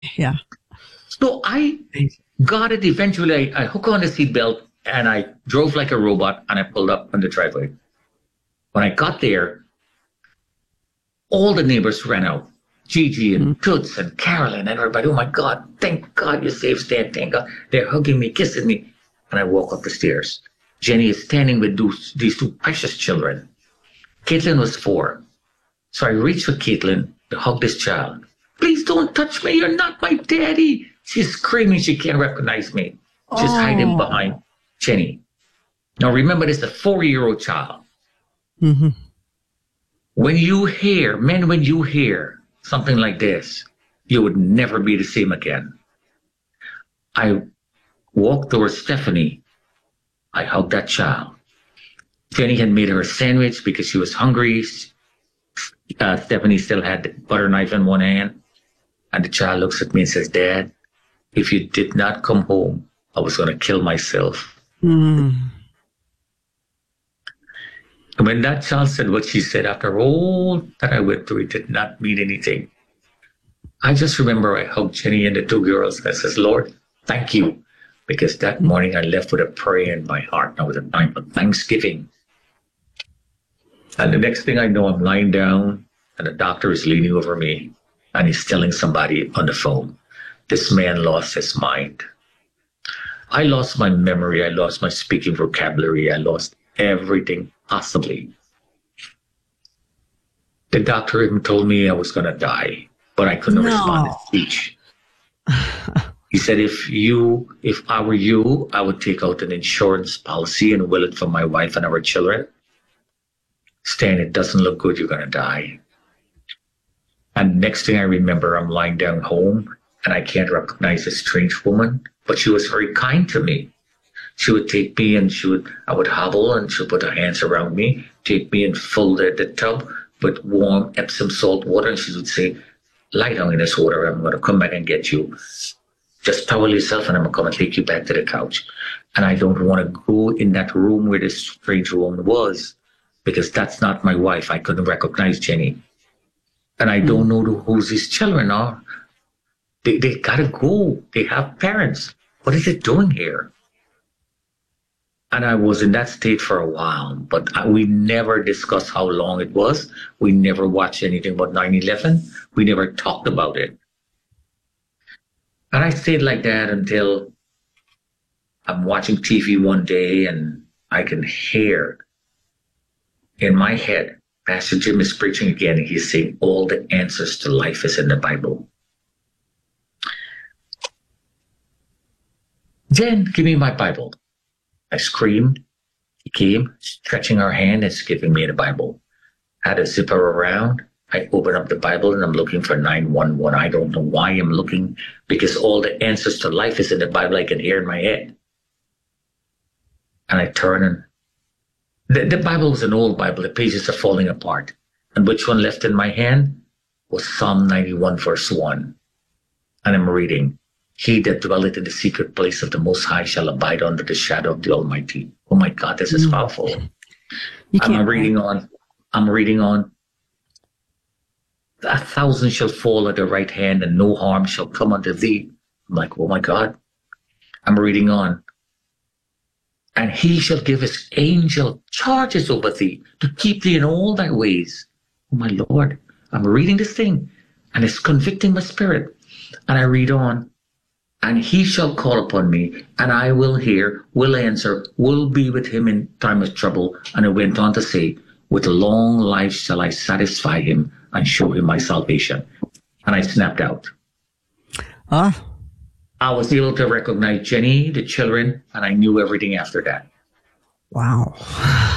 Yeah. So I got it eventually. I hook on the seatbelt and I drove like a robot and I pulled up on the driveway. When I got there, all the neighbors ran out. Gigi Mm. and Toots and Carolyn and everybody. Oh my God, thank God you saved Stan. Thank God. They're hugging me, kissing me. And I walk up the stairs. Jenny is standing with these two precious children. Caitlin was 4. So I reach for Caitlin to hug this child. Please don't touch me. You're not my daddy. She's screaming. She can't recognize me. She's hiding Oh. behind Jenny. Now remember, this is a 4-year-old child. Hmm. When you hear something like this, you would never be the same again. I walked towards Stephanie. I hugged that child. Jenny had made her a sandwich because she was hungry. Stephanie still had the butter knife in one hand. And the child looks at me and says, Dad, if you did not come home, I was going to kill myself. Mm. And when that child said what she said, after all that I went through, it did not mean anything. I just remember I hugged Jenny and the 2 girls and I says, Lord, thank you. Because that morning I left with a prayer in my heart. Now was a time of thanksgiving. And the next thing I know, I'm lying down and the doctor is leaning over me and he's telling somebody on the phone, this man lost his mind. I lost my memory. I lost my speaking vocabulary. I lost everything possibly. The doctor even told me I was going to die, but I couldn't respond to speech. He said, if I were you, I would take out an insurance policy and will it for my wife and our children. Stan, it doesn't look good. You're going to die. And next thing I remember, I'm lying down home and I can't recognize a strange woman, but she was very kind to me. She would take me and I would hobble and she would put her hands around me, take me and fill the tub with warm Epsom salt water. And she would say, lie down in this water. I'm going to come back and get you. Just towel yourself and I'm going to come and take you back to the couch. And I don't want to go in that room where this strange woman was because that's not my wife. I couldn't recognize Jenny. And I don't know who these children are. They got to go. They have parents. What is it doing here? And I was in that state for a while, but we never discussed how long it was. We never watched anything about 9/11. We never talked about it. And I stayed like that until I'm watching TV one day and I can hear in my head, Pastor Jim is preaching again and he's saying all the answers to life is in the Bible. Jen, give me my Bible. I screamed. He came, stretching her hand and giving me the Bible. Had a zipper around. I open up the Bible and I'm looking for 911. I don't know why I'm looking because all the answers to life is in the Bible. I can hear in my head. And I turn and the Bible was an old Bible. The pages are falling apart. And which one left in my hand was Psalm 91 verse 1. And I'm reading, he that dwelleth in the secret place of the Most High shall abide under the shadow of the Almighty. Oh my God, this is powerful. I'm reading on. 1,000 shall fall at the right hand and no harm shall come unto thee. I'm like, oh my God. I'm reading on. And he shall give his angel charges over thee to keep thee in all thy ways. Oh my Lord. I'm reading this thing and it's convicting my spirit. And I read on. And he shall call upon me, and I will hear, will answer, will be with him in time of trouble. And it went on to say, with long life shall I satisfy him and show him my salvation. And I snapped out. I was able to recognize Jenny, the children, and I knew everything after that. Wow.